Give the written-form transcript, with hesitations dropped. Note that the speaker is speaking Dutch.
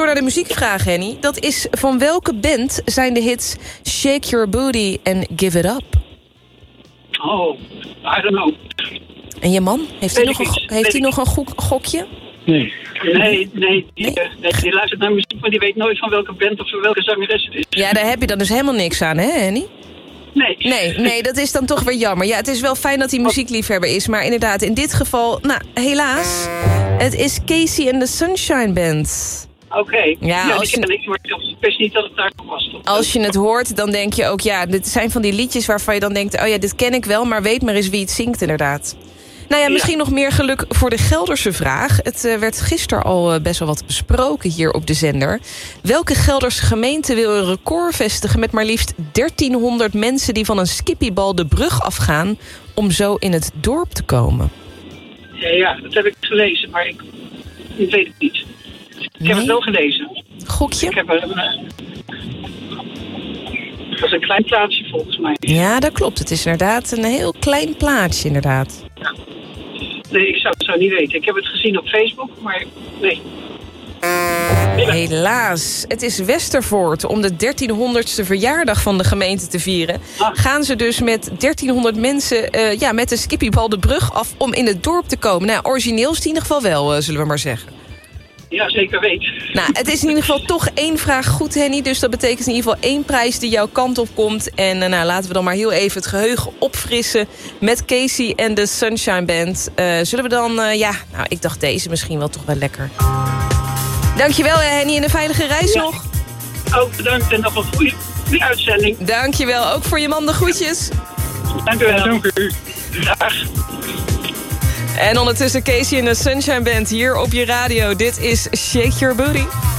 naar de muziekvraag, Henny. Dat is: van welke band zijn de hits Shake Your Booty en Give It Up? Oh, I don't know. En je man? Heeft hij nog een gokje? Nee. Nee, die luistert naar muziek, maar die weet nooit van welke band of van welke zangeres het is. Ja, daar heb je dan dus helemaal niks aan, hè, Henny? Nee, dat is dan toch weer jammer. Ja, het is wel fijn dat hij muziekliefhebber is, maar inderdaad, in dit geval, nou, helaas. Het is Casey and the Sunshine Band. Oké. Ja, die ken ik, maar ik wist niet dat het daar was. Als je het hoort, dan denk je ook, ja, dit zijn van die liedjes waarvan je dan denkt, oh ja, dit ken ik wel, maar weet maar eens wie het zingt, inderdaad. Nou ja, misschien nog meer geluk voor de Gelderse vraag. Het werd gisteren al best wel wat besproken hier op de zender. Welke Gelderse gemeente wil een record vestigen met maar liefst 1300 mensen die van een skippiebal de brug afgaan om zo in het dorp te komen? Ja, dat heb ik gelezen, maar ik weet het niet. Ik heb het wel gelezen. Gokje? Ik heb dat is een klein plaatsje volgens mij. Ja, dat klopt. Het is inderdaad een heel klein plaatsje, inderdaad. Ja. Nee, ik zou het zo niet weten. Ik heb het gezien op Facebook, maar nee. Helaas. Het is Westervoort. Om de 1300ste verjaardag van de gemeente te vieren gaan ze dus met 1300 mensen met de skippiebal de brug af om in het dorp te komen. Nou, origineel is het in ieder geval wel, zullen we maar zeggen. Ja, zeker weet. Nou, het is in ieder geval toch 1 vraag goed, Henny. Dus dat betekent in ieder geval 1 prijs die jouw kant op komt. En laten we dan maar heel even het geheugen opfrissen met Casey en de Sunshine Band. Zullen we dan, ik dacht deze misschien wel toch wel lekker. Dankjewel, Henny, en een veilige reis nog. Ook bedankt en nog een goede uitzending. Dankjewel, ook voor je man de groetjes. Dank u wel. Dank u. Dag. En ondertussen Casey en de Sunshine Band hier op je radio. Dit is Shake Your Booty.